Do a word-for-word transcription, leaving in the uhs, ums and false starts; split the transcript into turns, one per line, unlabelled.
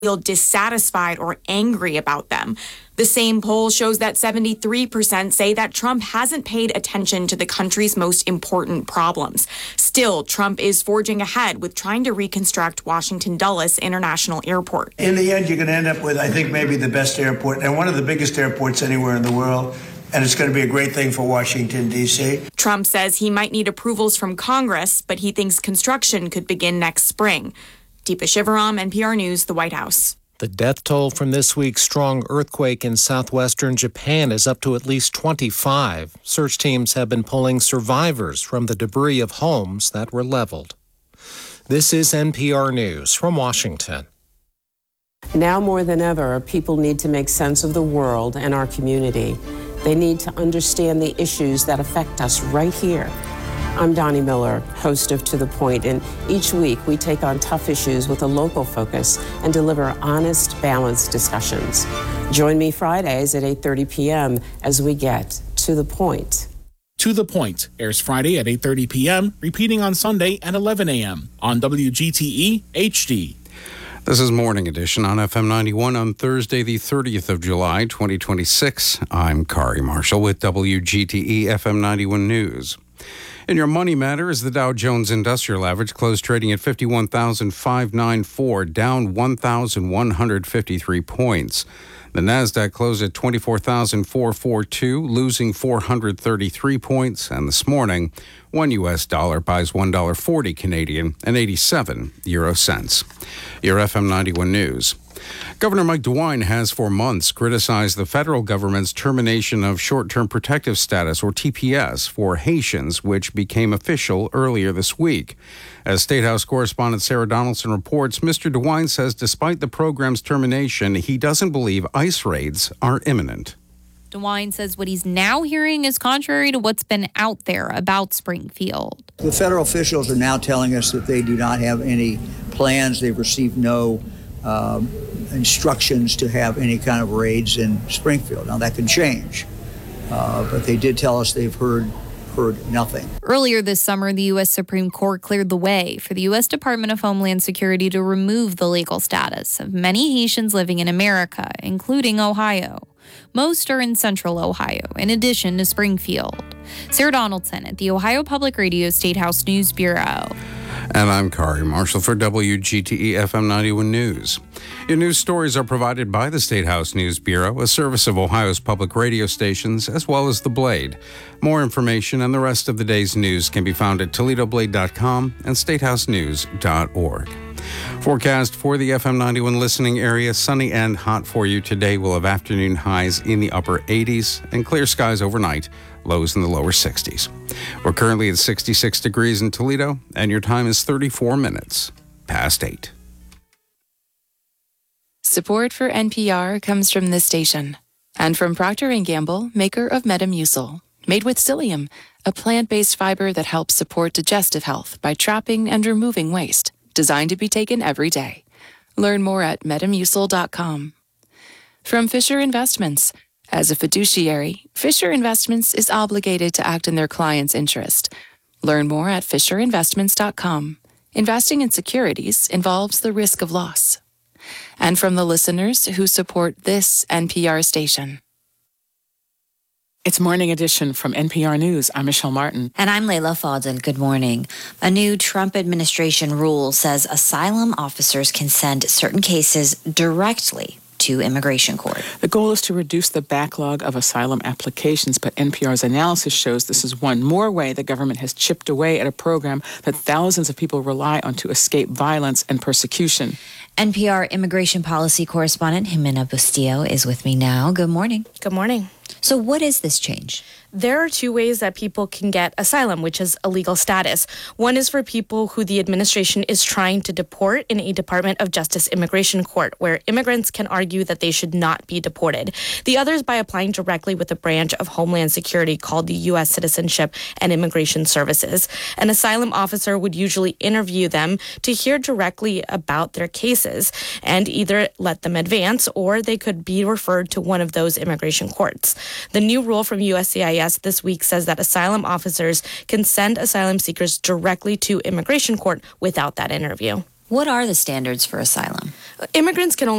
feel dissatisfied or angry about them. The same poll shows that seventy-three percent say that Trump hasn't paid attention to the country's most important problems. Still, Trump is forging ahead with trying to reconstruct Washington Dulles International Airport.
In the end, you're going to end up with, I think, maybe the best airport and one of the biggest airports anywhere in the world. And it's going to be a great thing for Washington, D C.
Trump says he might need approvals from Congress, but he thinks construction could begin next spring. Deepa Shivaram, N P R News, the White House.
The death toll from this week's strong earthquake in southwestern Japan is up to at least twenty-five. Search teams have been pulling survivors from the debris of homes that were leveled. This is N P R News from Washington.
Now more than ever, people need to make sense of the world and our community. They need to understand the issues that affect us right here. I'm Donnie Miller, host of To The Point, and each week we take on tough issues with a local focus and deliver honest, balanced discussions. Join me Fridays at eight thirty p.m. as we get To The Point.
To The Point airs Friday at eight thirty p.m., repeating on Sunday at eleven a.m. on W G T E H D.
This is Morning Edition on F M ninety-one on Thursday, the thirtieth of July, twenty twenty-six. I'm Kari Marshall with W G T E F M ninety-one News. In your money matters, the Dow Jones Industrial Average closed trading at fifty-one thousand five hundred ninety-four, down one thousand one hundred fifty-three points. The Nasdaq closed at twenty-four thousand four hundred forty-two, losing four hundred thirty-three points. And this morning, one U S dollar buys one dollar forty Canadian and eighty-seven euro cents. Your F M ninety-one News. Governor Mike DeWine has for months criticized the federal government's termination of short-term protective status, or T P S, for Haitians, which became official earlier this week. As State House correspondent Sarah Donaldson reports, Mister DeWine says despite the program's termination, he doesn't believe ICE raids are imminent.
DeWine says what he's now hearing is contrary to what's been out there about Springfield.
The federal officials are now telling us that they do not have any plans. They've received no um, instructions to have any kind of raids in Springfield. Now, that can change, uh, but they did tell us they've heard heard nothing.
Earlier this summer, the U S Supreme Court cleared the way for the U S Department of Homeland Security to remove the legal status of many Haitians living in America, including Ohio. Most are in central Ohio, in addition to Springfield. Sarah Donaldson at the Ohio Public Radio State House News Bureau.
And I'm Kari Marshall for W G T E F M ninety-one News. Your news stories are provided by the State House News Bureau, a service of Ohio's public radio stations, as well as The Blade. More information and the rest of the day's news can be found at Toledo Blade dot com and State House News dot org. Forecast for the F M ninety-one listening area, sunny and hot for you today. We'll have afternoon highs in the upper eighties and clear skies overnight, lows in the lower sixties. We're currently at sixty-six degrees in Toledo, and your time is thirty-four minutes past eight.
Support for N P R comes from this station and from Procter and Gamble, maker of Metamucil, made with psyllium, a plant-based fiber that helps support digestive health by trapping and removing waste. Designed to be taken every day. Learn more at metamucil dot com. From Fisher Investments. As a fiduciary, Fisher Investments is obligated to act in their client's interest. Learn more at fisher investments dot com. Investing in securities involves the risk of loss. And from the listeners who support this N P R station.
It's Morning Edition from N P R News. I'm Michelle Martin.
And I'm Layla Fadel. Good morning. A new Trump administration rule says asylum officers can send certain cases directly to immigration court.
The goal is to reduce the backlog of asylum applications, but N P R's analysis shows this is one more way the government has chipped away at a program that thousands of people rely on to escape violence and persecution.
N P R immigration policy correspondent Jimena Bustillo is with me now. Good morning.
Good morning.
So what is this change?
There are two ways that people can get asylum, which is a legal status. One is for people who the administration is trying to deport in a Department of Justice immigration court, where immigrants can argue that they should not be deported. The other is by applying directly with a branch of Homeland Security called the U S Citizenship and Immigration Services. An asylum officer would usually interview them to hear directly about their cases and either let them advance or they could be referred to one of those immigration courts. The new rule from U S C I S this week says that asylum officers can send asylum seekers directly to immigration court without that interview.
What are the standards for asylum?
Immigrants can only